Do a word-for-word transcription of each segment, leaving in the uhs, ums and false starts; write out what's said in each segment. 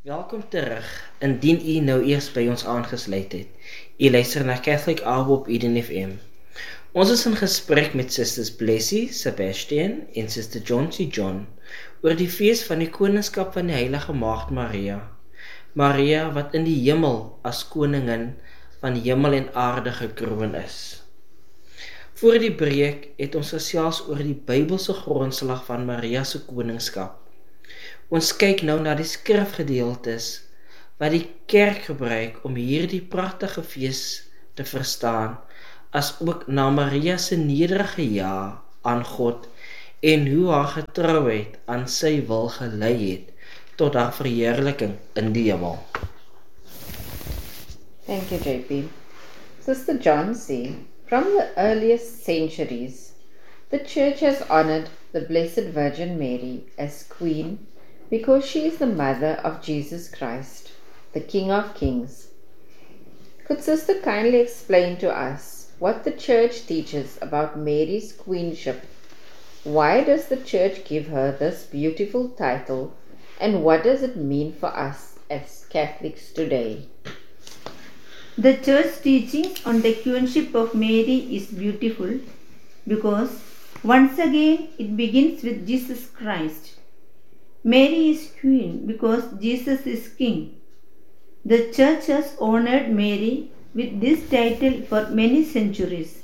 Welkom terug, indien u nou eers by ons aangesluit het. U luister na Catholic Hour op Eden F M. Ons is in gesprek met Sisters Blessie, Sebastian en Sister John C. John oor die fees van die koningskap van die Heilige Maagd Maria. Maria wat in die hemel as koningin van hemel en aarde gekroon is. Voor die breek het ons gesels oor die Bybelse grondslag van Maria se koningskap. Ons kyk nou na die skrifgedeeltes wat die kerk gebruik om hierdie pragtige fees te verstaan, as ook na Maria se nederige ja aan God en hoe haar getrouheid aan sy wil gelei het tot haar verheerliking in die hemel. Thank you, J P. Sister John C. From the earliest centuries, the Church has honored the Blessed Virgin Mary as Queen because she is the mother of Jesus Christ, the King of Kings. Could Sister kindly explain to us what the Church teaches about Mary's queenship? Why does the Church give her this beautiful title, and what does it mean for us as Catholics today? The Church teachings on the queenship of Mary is beautiful because once again it begins with Jesus Christ. Mary is queen because Jesus is king. The Church has honored Mary with this title for many centuries.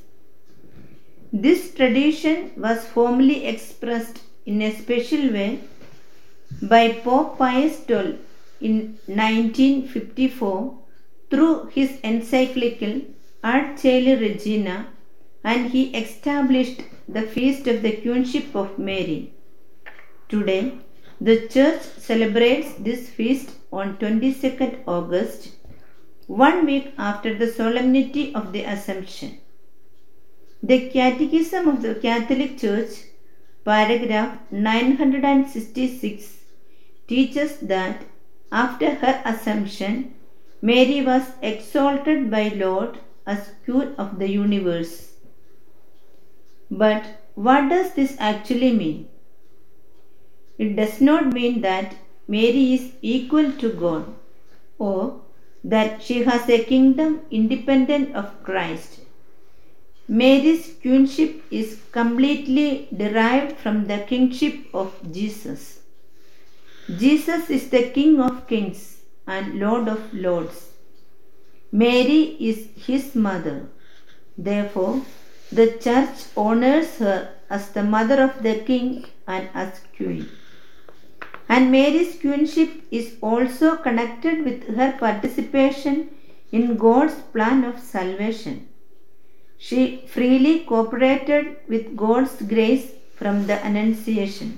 This tradition was formally expressed in a special way by Pope Pius the twelfth in nineteen fifty-four through his encyclical Ad Caeli Regina, and he established the feast of the queenship of Mary. Today, the Church celebrates this feast on twenty-second August, one week after the solemnity of the Assumption. The Catechism of the Catholic Church, paragraph nine hundred sixty-six, teaches that after her Assumption, Mary was exalted by Lord as Queen of the universe. But what does this actually mean? It does not mean that Mary is equal to God or that she has a kingdom independent of Christ. Mary's queenship is completely derived from the kingship of Jesus. Jesus is the King of Kings and Lord of Lords. Mary is his mother. Therefore, the Church honors her as the mother of the King and as Queen. And Mary's queenship is also connected with her participation in God's plan of salvation. She freely cooperated with God's grace from the Annunciation.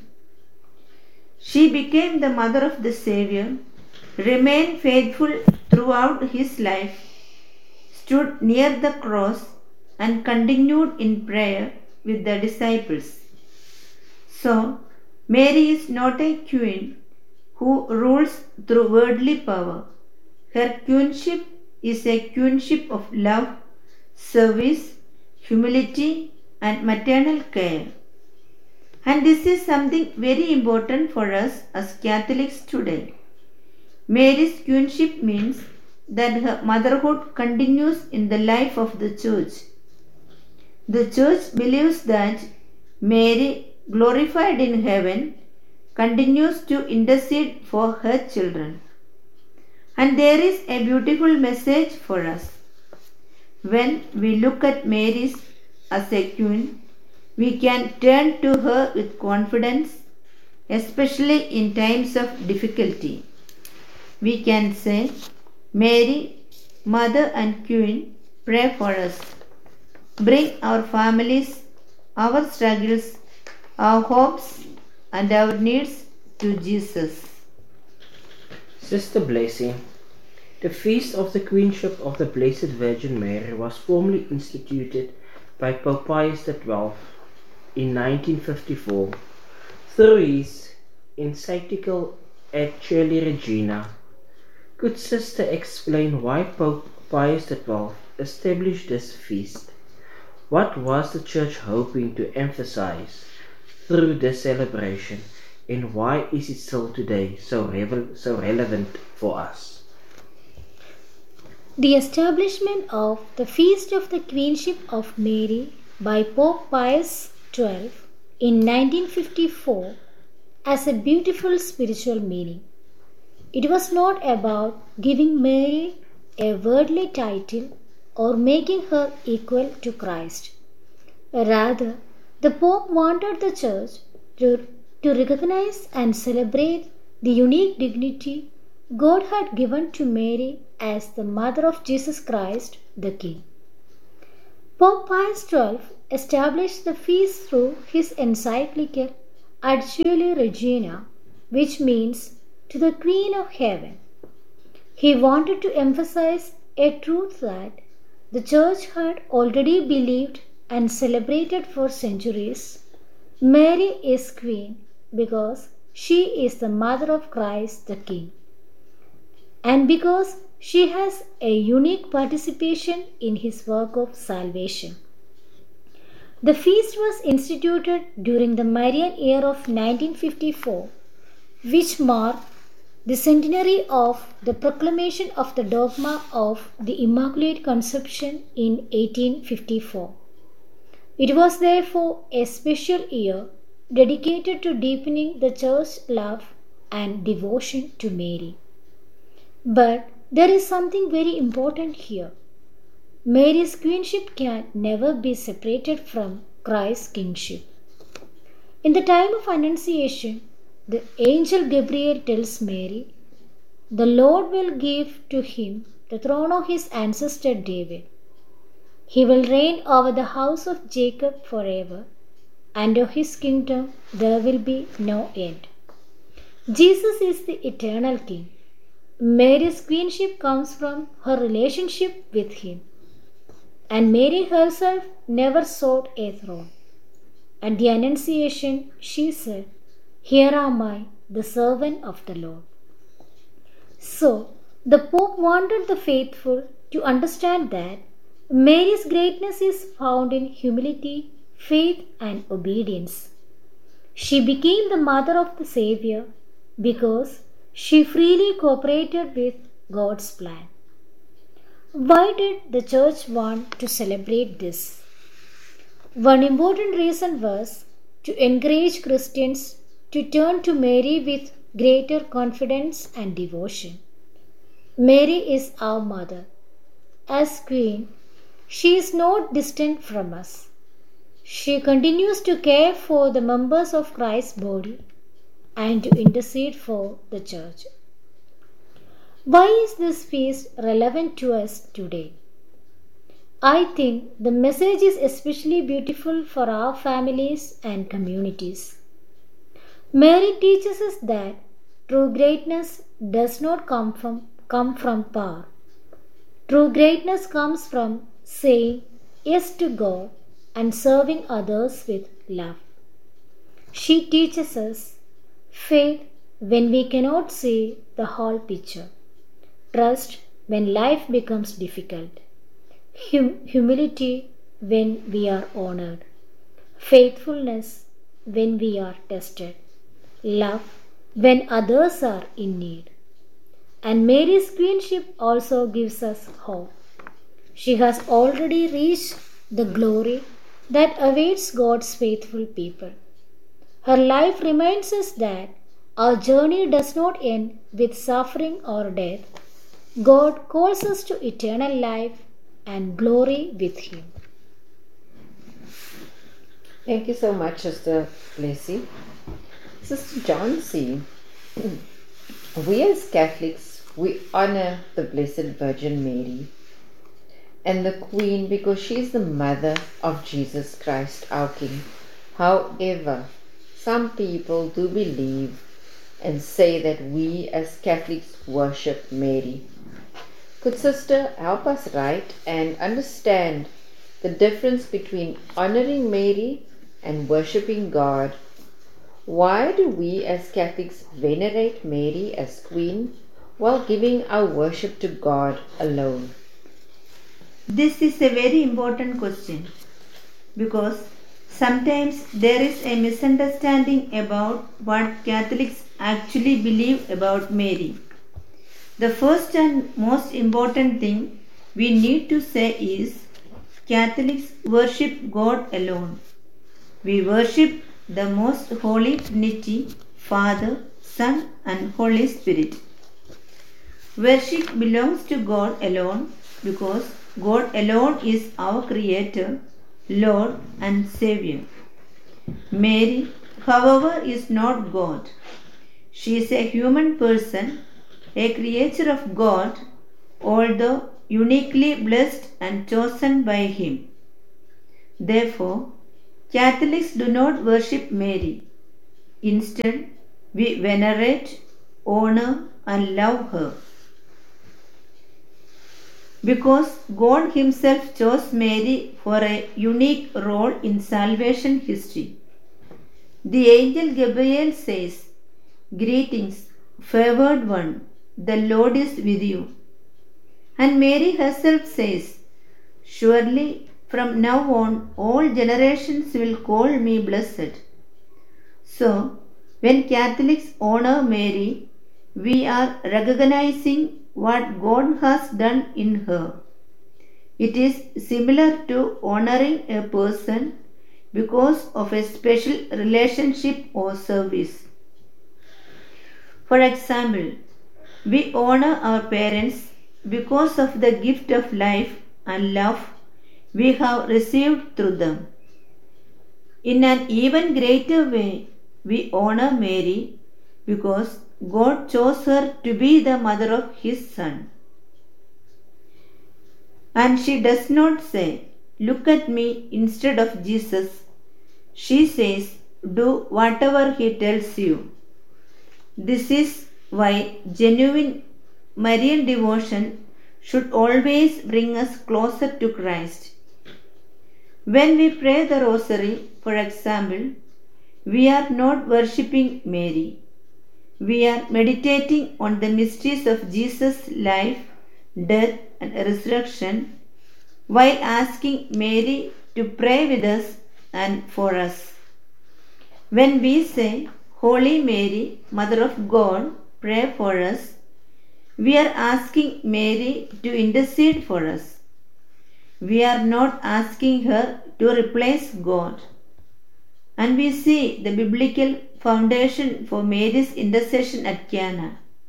She became the mother of the Savior, remained faithful throughout his life, stood near the cross, and continued in prayer with the disciples. So, Mary is not a queen who rules through worldly power. Her queenship is a queenship of love, service, humility, and maternal care. And this is something very important for us as Catholics today. Mary's queenship means that her motherhood continues in the life of the Church. The Church believes that Mary, glorified in heaven, continues to intercede for her children. And there is a beautiful message for us. When we look at Mary as a queen, we can turn to her with confidence, especially in times of difficulty. We can say, Mary, Mother and Queen, pray for us. Bring our families, our struggles, our hopes and our needs to Jesus. Sister Blessie, the feast of the Queenship of the Blessed Virgin Mary was formally instituted by Pope Pius the twelfth in nineteen fifty-four through his encyclical Ad Caeli Regina. Could Sister explain why Pope Pius the twelfth established this feast? What was the Church hoping to emphasize through this celebration, and why is it still today so, revel- so relevant for us? The establishment of the Feast of the Queenship of Mary by Pope Pius the twelfth in nineteen fifty-four has a beautiful spiritual meaning. It was not about giving Mary a worldly title or making her equal to Christ. Rather, the Pope wanted the Church to, to recognize and celebrate the unique dignity God had given to Mary as the mother of Jesus Christ the King. Pope Pius the twelfth established the feast through his encyclical Ad Coeli Regina, which means to the Queen of Heaven. He wanted to emphasize a truth that the Church had already believed and celebrated for centuries. Mary is Queen because she is the mother of Christ the King, and because she has a unique participation in his work of salvation. The feast was instituted during the Marian year of nineteen fifty-four, which marked the centenary of the proclamation of the dogma of the Immaculate Conception in eighteen fifty-four. It was therefore a special year dedicated to deepening the Church's love and devotion to Mary. But there is something very important here. Mary's queenship can never be separated from Christ's kingship. In the time of Annunciation, the angel Gabriel tells Mary, "The Lord will give to him the throne of his ancestor David. He will reign over the house of Jacob forever, and of his kingdom there will be no end." Jesus is the eternal King. Mary's queenship comes from her relationship with him, and Mary herself never sought a throne. At the Annunciation, she said, "Here am I, the servant of the Lord." So, the Pope wanted the faithful to understand that Mary's greatness is found in humility, faith, and obedience. She became the mother of the Savior because she freely cooperated with God's plan. Why did the Church want to celebrate this? One important reason was to encourage Christians to turn to Mary with greater confidence and devotion. Mary is our mother. As Queen, she is not distant from us. She continues to care for the members of Christ's body and to intercede for the Church. Why is this feast relevant to us today? I think the message is especially beautiful for our families and communities. Mary teaches us that true greatness does not come from, come from power. True greatness comes from saying yes to God and serving others with love. She teaches us faith when we cannot see the whole picture, trust when life becomes difficult, hum- humility when we are honored, faithfulness when we are tested, love when others are in need. And Mary's queenship also gives us hope. She has already reached the glory that awaits God's faithful people. Her life reminds us that our journey does not end with suffering or death. God calls us to eternal life and glory with Him. Thank you so much, Sister Blessy. Sister John C., we as Catholics, we honor the Blessed Virgin Mary and the Queen because she is the mother of Jesus Christ, our King. However, some people do believe and say that we as Catholics worship Mary. Could Sister help us write and understand the difference between honoring Mary and worshipping God? Why do we as Catholics venerate Mary as Queen while giving our worship to God alone? This is a very important question because Sometimes there is a misunderstanding about what Catholics actually believe about Mary. The first and most important thing we need to say is Catholics worship God alone. We worship the most holy Trinity, Father, Son and Holy Spirit. Worship belongs to God alone because God alone is our Creator, Lord and Savior. Mary, however, is not God. She is a human person, a creature of God, although uniquely blessed and chosen by Him. Therefore, Catholics do not worship Mary. Instead, we venerate, honor and love her. Because God Himself chose Mary for a unique role in salvation history. The angel Gabriel says, "Greetings, favored one, the Lord is with you." And Mary herself says, "Surely from now on all generations will call me blessed." So, when Catholics honor Mary, we are recognizing what God has done in her. It is similar to honoring a person because of a special relationship or service. For example, we honor our parents because of the gift of life and love we have received through them. In an even greater way, we honor Mary because God chose her to be the mother of His Son. And she does not say, "Look at me," instead of Jesus. She says, "Do whatever He tells you." This is why genuine Marian devotion should always bring us closer to Christ. When we pray the Rosary, for example, we are not worshipping Mary. We are meditating on the mysteries of Jesus' life, death and resurrection while asking Mary to pray with us and for us. When we say, "Holy Mary, Mother of God, pray for us," we are asking Mary to intercede for us. We are not asking her to replace God. And we see the biblical foundation for Mary's intercession at Cana.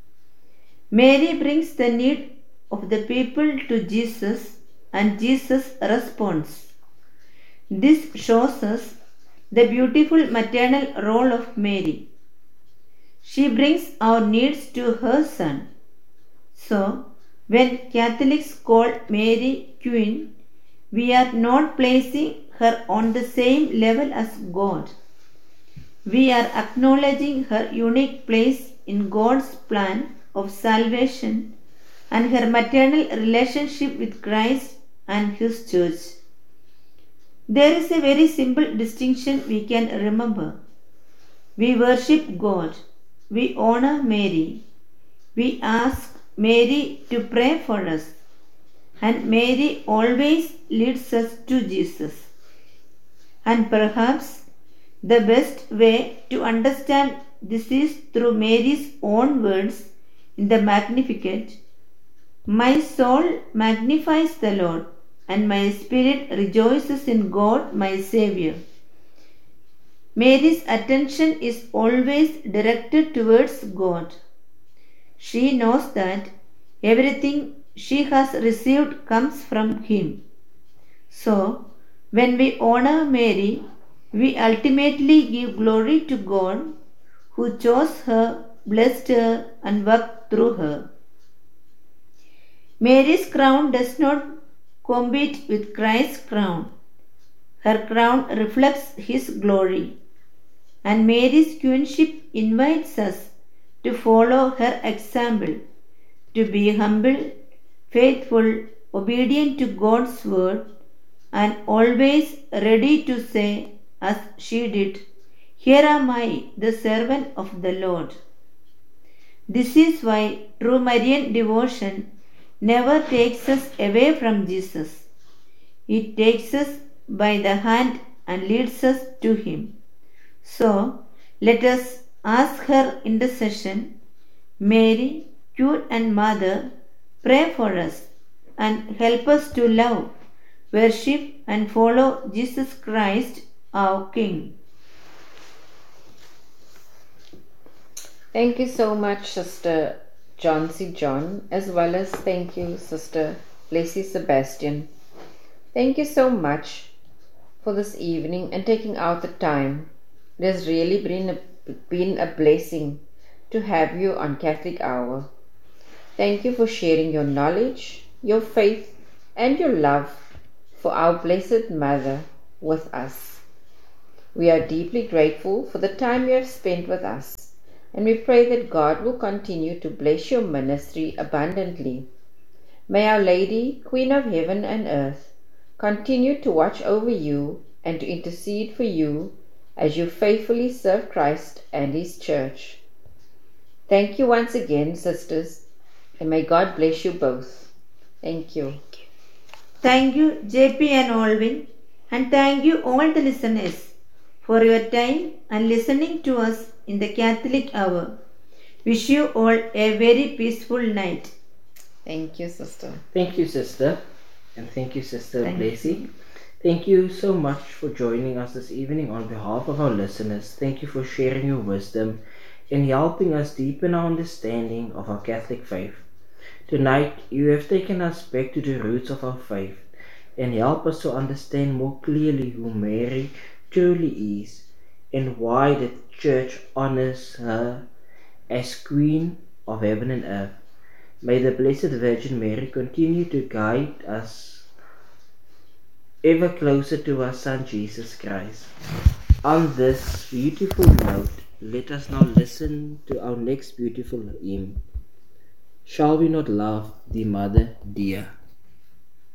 Mary brings the need of the people to Jesus and Jesus responds. This shows us the beautiful maternal role of Mary. She brings our needs to her Son. So, when Catholics call Mary Queen, we are not placing her on the same level as God. We are acknowledging her unique place in God's plan of salvation and her maternal relationship with Christ and His Church. There is a very simple distinction we can remember. We worship God. We honor Mary. We ask Mary to pray for us. And Mary always leads us to Jesus. And perhaps the best way to understand this is through Mary's own words in the Magnificat. "My soul magnifies the Lord, and my spirit rejoices in God my Saviour." Mary's attention is always directed towards God. She knows that everything she has received comes from Him. So, when we honor Mary, we ultimately give glory to God who chose her, blessed her and worked through her. Mary's crown does not compete with Christ's crown. Her crown reflects His glory. And Mary's queenship invites us to follow her example, to be humble, faithful, obedient to God's word, and always ready to say, as she did, "Here am I, the servant of the Lord." This is why true Marian devotion never takes us away from Jesus. It takes us by the hand and leads us to Him. So, let us ask her intercession. Mary, Queen and Mother, pray for us and help us to love, worship and follow Jesus Christ, our King. Thank you so much, Sister John C. John, as well as thank you, Sister Lacey Sebastian. Thank you so much for this evening and taking out the time. It has really been a, been a blessing to have you on Catholic Hour. Thank you for sharing your knowledge, your faith, and your love for our Blessed Mother with us. We are deeply grateful for the time you have spent with us, and we pray that God will continue to bless your ministry abundantly. May Our Lady, Queen of Heaven and Earth, continue to watch over you and to intercede for you as you faithfully serve Christ and His Church. Thank you once again, sisters, and may God bless you both. Thank you. Thank you, J P and Alvin, and thank you all the listeners for your time and listening to us in the Catholic Hour. Wish you all a very peaceful night. Thank you, sister. Thank you, sister. And thank you, Sister Thank Blessy. Thank you so much for joining us this evening on behalf of our listeners. Thank you for sharing your wisdom and helping us deepen our understanding of our Catholic faith. Tonight, you have taken us back to the roots of our faith and help us to understand more clearly who Mary truly is and why the Church honors her as Queen of Heaven and Earth. May the Blessed Virgin Mary continue to guide us ever closer to our Son Jesus Christ. On this beautiful note, let us now listen to our next beautiful hymn. Shall we not love the Mother dear?